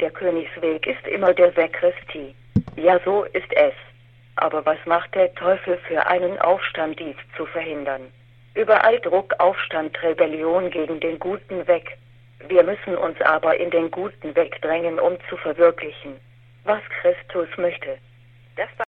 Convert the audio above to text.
Der Königsweg ist immer der Weg Christi. Ja, so ist es. Aber was macht der Teufel für einen Aufstand, dies zu verhindern? Überall Druck, Aufstand, Rebellion gegen den guten Weg. Wir müssen uns aber in den guten Weg drängen, um zu verwirklichen, was Christus möchte. Das war